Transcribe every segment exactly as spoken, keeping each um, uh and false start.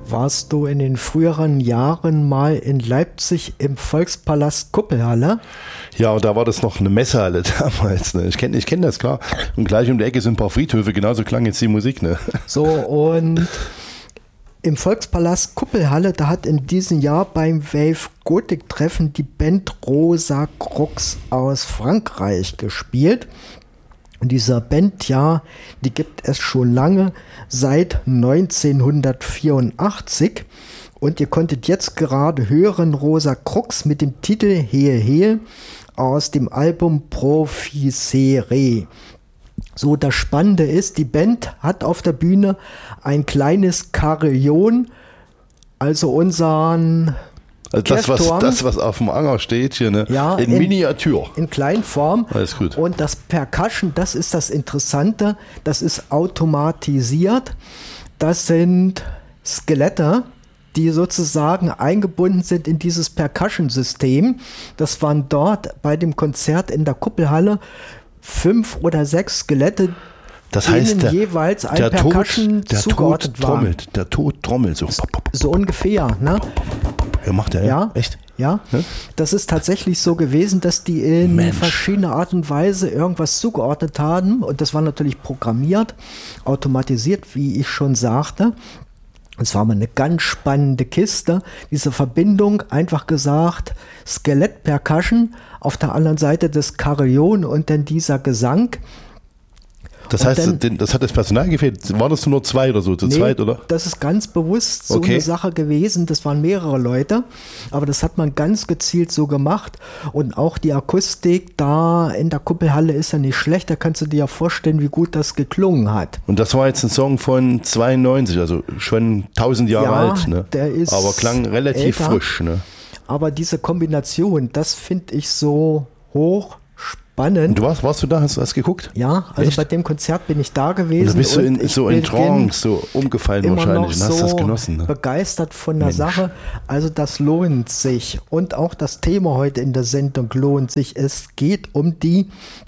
Warst du in den früheren Jahren mal in Leipzig im Volkspalast Kuppelhalle? Ja, und da war das noch eine Messehalle damals. Ne? Ich kenne ich kenn das, klar. Und gleich um die Ecke sind ein paar Friedhöfe, genauso klang jetzt die Musik. Ne? So, und im Volkspalast Kuppelhalle, da hat in diesem Jahr beim Wave Gothic Treffen die Band Rosa Crux aus Frankreich gespielt. Und dieser Band, ja, die gibt es schon lange, seit neunzehnhundertvierundachtzig. Und ihr konntet jetzt gerade hören, Rosa Crux mit dem Titel Hehe Hehe aus dem Album Profisere. So, das Spannende ist, die Band hat auf der Bühne ein kleines Carillon, also unseren Also das was, das, was auf dem Anger steht hier, ne? Ja, in, in Miniatur. In Kleinform. Alles gut. Und das Percussion, das ist das Interessante, das ist automatisiert. Das sind Skelette, die sozusagen eingebunden sind in dieses Percussion-System. Das waren dort bei dem Konzert in der Kuppelhalle fünf oder sechs Skelette, das denen heißt, der, jeweils ein der Percussion Tod, der zugeordnet Tod war. trommelt, der Tod trommelt so. So ungefähr, ne? Ja, macht er, ja? Ja, Echt? Ja, ne? Das ist tatsächlich so gewesen, dass die in Mensch. verschiedener Art und Weise irgendwas zugeordnet haben. Und das war natürlich programmiert, automatisiert, wie ich schon sagte. Es war mal eine ganz spannende Kiste. Diese Verbindung, einfach gesagt, Skelett-Percussion, auf der anderen Seite das Carillon und dann dieser Gesang. Das Und heißt, dann, den, das hat das Personal gefehlt. Waren das nur zwei oder so? Zu nee, zweit, oder? Das ist ganz bewusst so Okay. eine Sache gewesen. Das waren mehrere Leute, aber das hat man ganz gezielt so gemacht. Und auch die Akustik da in der Kuppelhalle ist ja nicht schlecht. Da kannst du dir ja vorstellen, wie gut das geklungen hat. Und das war jetzt ein Song von zweiundneunzig, also schon tausend Jahre Ja, alt. Ne? der ist aber klang relativ älter. frisch. Ne? Aber diese Kombination, das finde ich so hoch spannend. Und du warst, warst du da? Hast du das geguckt? Ja, also Echt? bei dem Konzert bin ich da Und gewesen. da bist du in, ich so in bin Trance, so umgefallen immer wahrscheinlich noch und hast so das genossen. Ne? begeistert von der Mensch. Sache. Also das lohnt sich. Und auch das Thema heute in der Sendung lohnt sich. Es geht um die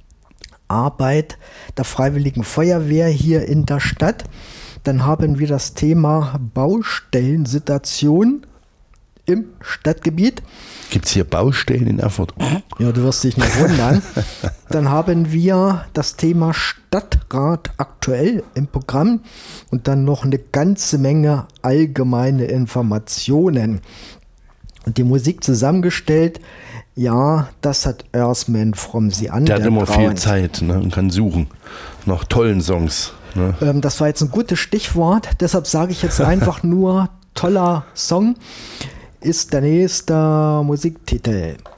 Arbeit der Freiwilligen Feuerwehr hier in der Stadt. Dann haben wir das Thema Baustellensituation im Stadtgebiet. Gibt es hier Baustellen in Erfurt? Ja, du wirst dich nicht wundern. Dann haben wir das Thema Stadtrat aktuell im Programm und dann noch eine ganze Menge allgemeine Informationen. Und die Musik zusammengestellt, ja, das hat Earthman from the Underground. Der hat immer viel Zeit, ne, und kann suchen nach tollen Songs. Ne? Ähm, das war jetzt ein gutes Stichwort, deshalb sage ich jetzt einfach nur, toller Song ist der nächste Musiktitel.